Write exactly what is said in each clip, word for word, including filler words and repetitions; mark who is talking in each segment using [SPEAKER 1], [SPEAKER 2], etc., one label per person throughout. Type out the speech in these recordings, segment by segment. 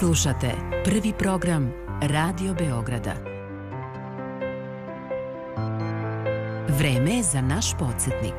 [SPEAKER 1] Slušate prvi program Radio Beograda. Vreme je za naš podsjetnik.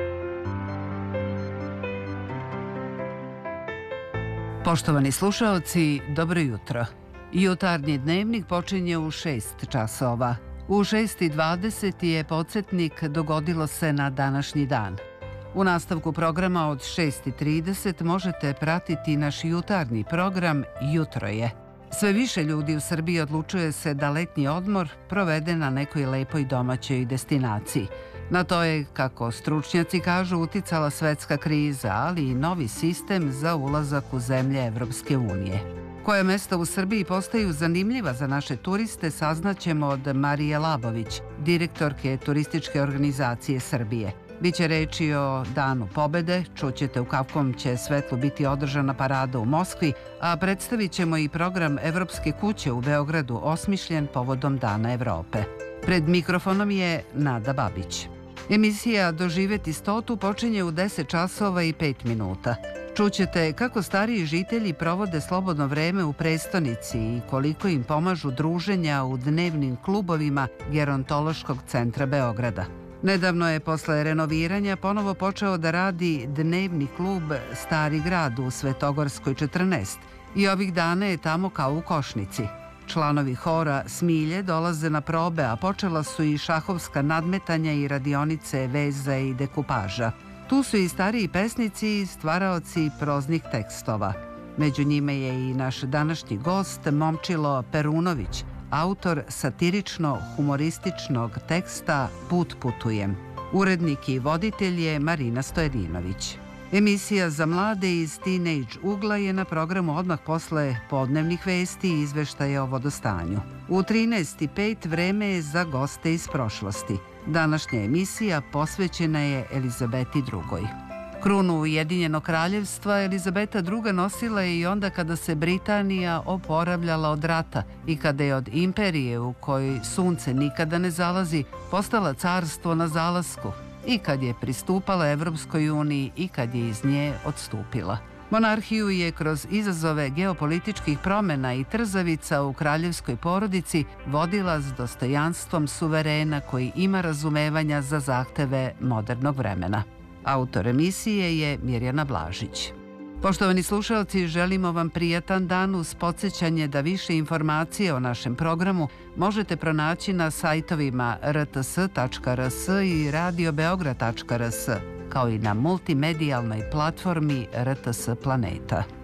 [SPEAKER 2] Poštovani slušaoci, dobro jutro. Jutarnji dnevnik počinje u šest časova. U šest i dvadeset je podsjetnik dogodilo se na današnji dan. U nastavku programa od šest i trideset možete pratiti naš jutarnji program Jutro je. Sve više ljudi u Srbiji odlučuje se da letnji odmor provede na nekoj lepoj domaćoj destinaciji. Na to je, kako stručnjaci kažu, uticala svetska kriza, ali i novi sistem za ulazak u zemlje Evropske unije. Koja mesta u Srbiji postaju zanimljiva za naše turiste saznaćemo od Marije Labović, direktorke turističke organizacije Srbije. Biće reči o Danu pobede, čućete u kakvom će svetlu biti održana parada u Moskvi, a predstavit ćemo i program Evropske kuće u Beogradu osmišljen povodom Dana Evrope. Pred mikrofonom je Nada Babić. Emisija Doživeti stotu počinje u deset časova i pet minuta. Čućete kako stariji žitelji provode slobodno vreme u prestonici i koliko im pomažu druženja u dnevnim klubovima Gerontološkog centra Beograda. Nedavno je posle renoviranja ponovo počeo da radi dnevni klub Stari grad u Svetogorskoj četrnaest i ovih dana je tamo kao u Košnici. Članovi hora Smilje dolaze na probe, a počela su i šahovska nadmetanja i radionice veza i dekupaža. Tu su i stariji pesnici i stvaraoci proznih tekstova. Među njime je i naš današnji gost Momčilo Perunović, autor satirično-humorističnog teksta Put putujem. Urednik i voditelj je Marina Stojedinović. Emisija za mlade iz Teenage ugla je na programu odmah posle podnevnih vesti i izveštaja o vodostanju. U trinaest i pet vreme je za goste iz prošlosti. Današnja emisija posvećena je Elizabeti drugoj. Krunu Ujedinjenog kraljevstva Elizabeta druga nosila je i onda kada se Britanija oporavljala od rata i kada je od imperije u kojoj sunce nikada ne zalazi postala carstvo na zalasku i kad je pristupala Evropskoj uniji i kad je iz nje odstupila. Monarhiju je kroz izazove geopolitičkih promjena i trzavica u kraljevskoj porodici vodila s dostojanstvom suverena koji ima razumevanja za zahteve modernog vremena. Autor emisije je Mirjana Blažić. Poštovani slušalci, želimo vam prijatan dan uz podsjećanje da više informacije o našem programu možete pronaći na sajtovima r t s tačka r s i radio beograd tačka r s, kao i na multimedijalnoj platformi R T S Planeta.